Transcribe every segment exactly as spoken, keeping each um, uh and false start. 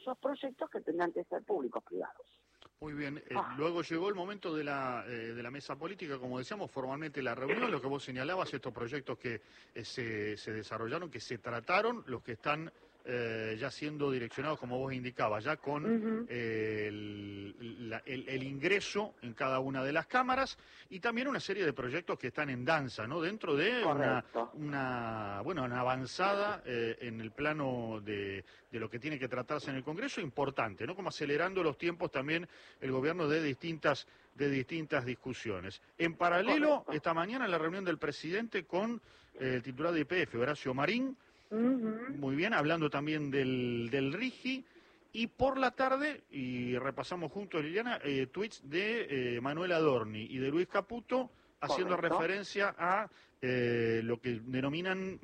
esos proyectos que tengan que ser públicos privados. Muy bien, eh, Ah. luego llegó el momento de la, eh, de la mesa política, como decíamos, formalmente la reunión, lo que vos señalabas, estos proyectos que eh, se, se desarrollaron, que se trataron, los que están eh, ya siendo direccionados, como vos indicabas, ya con Uh-huh. eh, el, la, el, el ingreso en cada una de las cámaras, y también una serie de proyectos que están en danza, ¿no? Dentro de una, una, bueno, una avanzada eh, en el plano de, de lo que tiene que tratarse en el Congreso, importante, ¿no? Como acelerando los tiempos también el gobierno de distintas de distintas discusiones. En paralelo, Correcto. esta mañana la reunión del presidente con eh, el titular de Y P F, Horacio Marín, Uh-huh. muy bien, hablando también del, del RIGI, y por la tarde, y repasamos juntos, Liliana, eh, tweets de eh, Manuel Adorni y de Luis Caputo, haciendo Correcto. referencia a eh, lo que denominan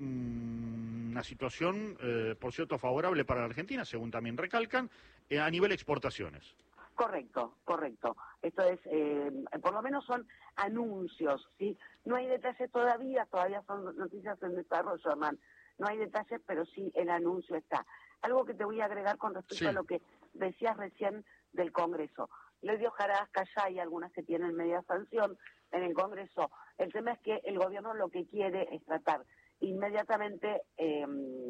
mmm, una situación, eh, por cierto, favorable para la Argentina, según también recalcan, eh, a nivel exportaciones. Correcto, correcto. Esto es, eh, por lo menos son anuncios, ¿sí? No hay detalles todavía, todavía son noticias en desarrollo, Hernán. No hay detalles, pero sí el anuncio está. Algo que te voy a agregar con respecto Sí. a lo que decías recién del Congreso. Ley de hojarasca ya hay algunas que tienen media sanción en el Congreso. El tema es que el gobierno lo que quiere es tratar inmediatamente eh,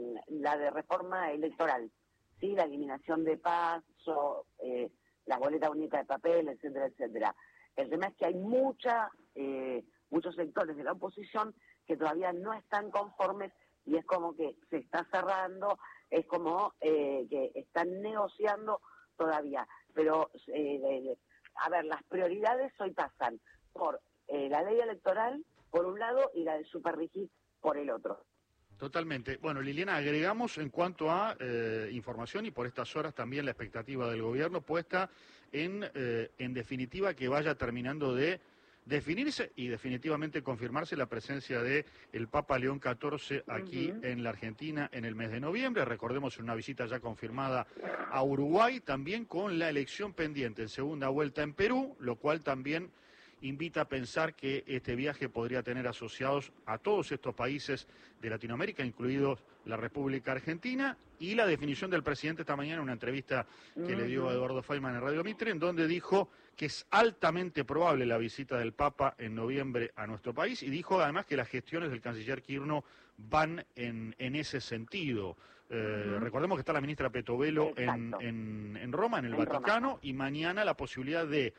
la de reforma electoral, ¿sí? La eliminación de paso, eh, la boleta única de papel, etcétera, etcétera. El tema es que hay mucha, eh, muchos sectores de la oposición que todavía no están conformes y es como que se está cerrando, es como eh, que están negociando todavía. Pero, eh, de, de, a ver, las prioridades hoy pasan por eh, la ley electoral, por un lado, y la de Superrigid por el otro. Totalmente. Bueno, Liliana, agregamos en cuanto a eh, información y por estas horas también la expectativa del gobierno puesta en, eh, en definitiva, que vaya terminando de definirse y definitivamente confirmarse la presencia de el Papa León catorce aquí uh-huh. en la Argentina en el mes de noviembre. Recordemos una visita ya confirmada a Uruguay, también con la elección pendiente en segunda vuelta en Perú, lo cual también invita a pensar que este viaje podría tener asociados a todos estos países de Latinoamérica, incluidos la República Argentina, y la definición del presidente esta mañana en una entrevista que uh-huh. le dio a Eduardo Feynman en Radio Mitre, en donde dijo que es altamente probable la visita del Papa en noviembre a nuestro país, y dijo además que las gestiones del canciller Kirchner van en, en ese sentido. Eh, uh-huh. Recordemos que está la ministra Petovelo en, en, en Roma, en el en Vaticano, Roma. Y mañana la posibilidad de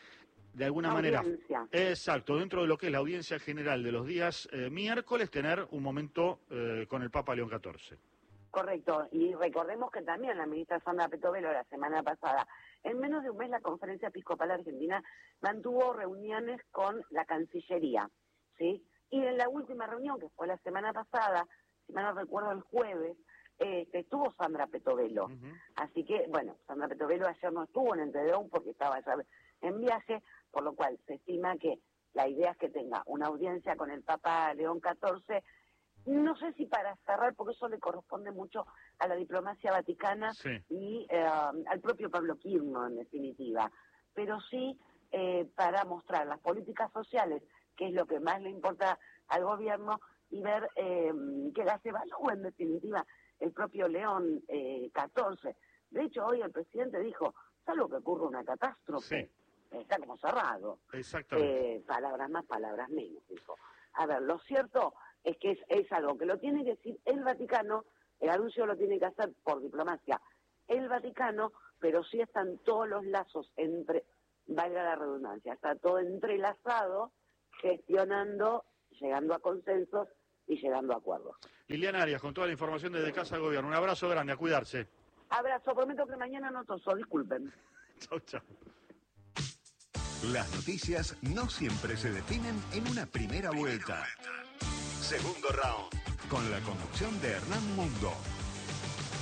de alguna audiencia. manera, exacto, dentro de lo que es la audiencia general de los días eh, miércoles, tener un momento eh, con el Papa León catorce. Correcto, y recordemos que también la ministra Sandra Petovelo la semana pasada, en menos de un mes la Conferencia Episcopal Argentina mantuvo reuniones con la Cancillería, ¿sí? Y en la última reunión, que fue la semana pasada, si mal no recuerdo el jueves, eh, estuvo Sandra Petovelo. Uh-huh. Así que, bueno, Sandra Petovelo ayer no estuvo en Entredón porque estaba ya en viaje, por lo cual se estima que la idea es que tenga una audiencia con el Papa León catorce, no sé si para cerrar, porque eso le corresponde mucho a la diplomacia vaticana sí. y eh, al propio Pablo Kirchner, en definitiva, pero sí eh, para mostrar las políticas sociales, que es lo que más le importa al gobierno, y ver eh, que las evalúe, en definitiva, el propio León eh, catorce. De hecho, hoy el presidente dijo, salvo que ocurra una catástrofe, sí. Está como cerrado. Exactamente. Eh, palabras más, palabras menos, dijo. A ver, lo cierto es que es, es algo que lo tiene que decir el Vaticano, el anuncio lo tiene que hacer por diplomacia el Vaticano, pero sí están todos los lazos entre, valga la redundancia, está todo entrelazado, gestionando, llegando a consensos y llegando a acuerdos. Liliana Arias, con toda la información desde Casa de Gobierno. Un abrazo grande, a cuidarse. Abrazo, prometo que mañana no toso, disculpen. Chau, chau. Las noticias no siempre se definen en una primera vuelta. Segundo round. Con la conducción de Hernán Mundo.